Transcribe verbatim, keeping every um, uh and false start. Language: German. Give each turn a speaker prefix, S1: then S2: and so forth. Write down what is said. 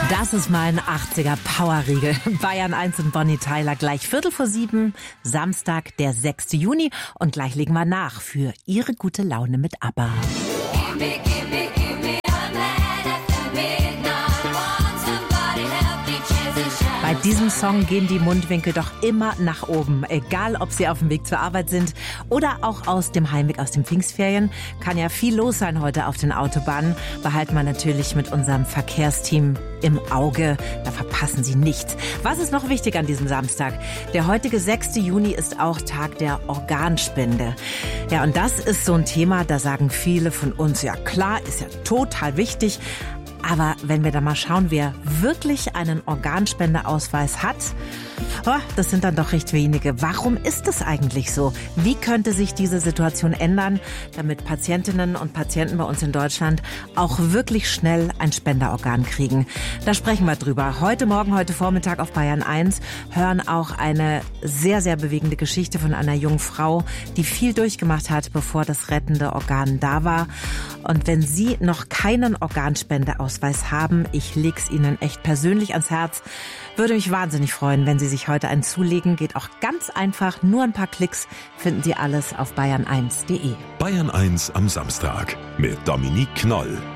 S1: Das ist mein achtziger Powerriegel. Bayern eins und Bonnie Tyler gleich Viertel vor sieben, Samstag, der sechste Juni. Und gleich legen wir nach für Ihre gute Laune mit ABBA. Bei diesem Song gehen die Mundwinkel doch immer nach oben. Egal, ob Sie auf dem Weg zur Arbeit sind oder auch aus dem Heimweg aus den Pfingstferien. Kann ja viel los sein heute auf den Autobahnen. Behalten wir natürlich mit unserem Verkehrsteam im Auge. Da verpassen Sie nichts. Was ist noch wichtig an diesem Samstag? Der heutige sechste Juni ist auch Tag der Organspende. Ja, und das ist so ein Thema, da sagen viele von uns, ja klar, ist ja total wichtig. Aber wenn wir da mal schauen, wer wirklich einen Organspendeausweis hat, oh, das sind dann doch recht wenige. Warum ist das eigentlich so? Wie könnte sich diese Situation ändern, damit Patientinnen und Patienten bei uns in Deutschland auch wirklich schnell ein Spenderorgan kriegen? Da sprechen wir drüber. Heute Morgen, heute Vormittag auf Bayern eins hören auch eine sehr, sehr bewegende Geschichte von einer jungen Frau, die viel durchgemacht hat, bevor das rettende Organ da war. Und wenn Sie noch keinen Organspendeausweis haben, ich leg's Ihnen echt persönlich ans Herz, würde mich wahnsinnig freuen, wenn Sie sich heute einen zulegen. Geht auch ganz einfach, nur ein paar Klicks, finden Sie alles auf bayern eins punkt de.
S2: Bayern eins am Samstag mit Dominique Knoll.